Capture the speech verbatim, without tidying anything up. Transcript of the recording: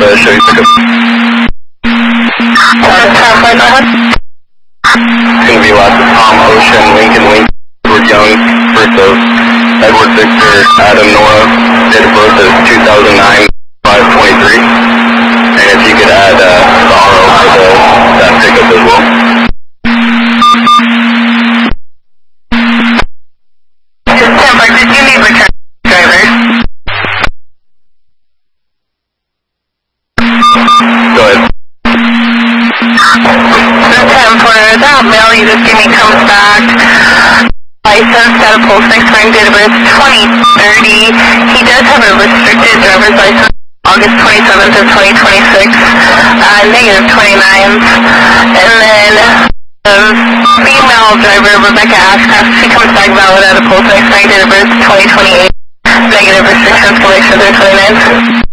uh, show you pickup. It's going to be lots of Tom Ocean, Lincoln Lincoln, Edward Young, birth of Edward Victor, Adam Nora, date of birth is two thousand nine, five twenty-three. And if you could add uh, the R O for the, that pickup as well. September, did you need return drivers? Go ahead. September, that mail you just gave me comes back. License, at a pulse next ring, date of birth twenty thirty. He does have a restricted driver's license, August twenty-seventh of twenty twenty-six, uh, negative twenty-nine. And then um, female driver, Rebecca Ashcraft, she comes back valid at a pulse next ring, date of birth twenty twenty-eight, negative restrictions, conviction through twenty-nine.